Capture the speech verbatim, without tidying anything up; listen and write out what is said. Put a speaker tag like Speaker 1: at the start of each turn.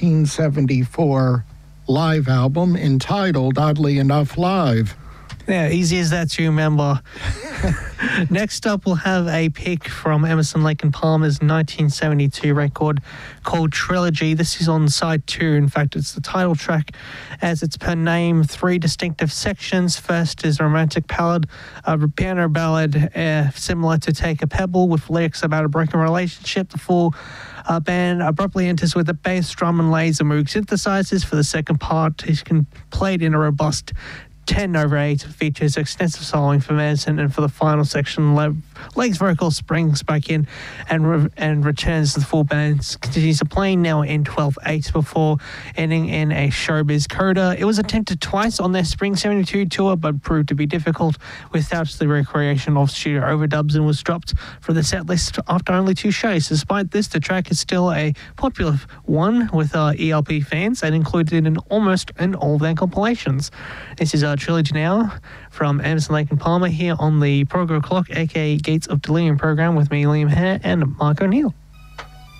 Speaker 1: nineteen seventy-four live album entitled, oddly enough, Live.
Speaker 2: Yeah, easy as that to remember. Next up, we'll have a pick from Emerson, Lake and Palmer's nineteen seventy-two record called Trilogy. This is on side two. In fact, it's the title track as it's per name. Three distinctive sections. First is a romantic ballad, a piano ballad uh, similar to Take a Pebble with lyrics about a broken relationship. The full uh, band abruptly enters with a bass, drum and laser Moog synthesizers. For the second part, is played in a robust ten over eight, features extensive soloing for Madison, and for the final section, Le- Leg's vocal springs back in and re- and returns to the full band. Continues to play now in twelve eight before ending in a showbiz coda. It was attempted twice on their Spring seventy-two tour, but proved to be difficult without the recreation of studio overdubs, and was dropped from the set list after only two shows. Despite this, the track is still a popular one with uh, E L P fans and included in almost in all their compilations. This is a Trilogy now from Emerson, Lake and Palmer here on the Progo Clock, aka Gates of Delirium program with me, Liam Hare, and Mark O'Neill.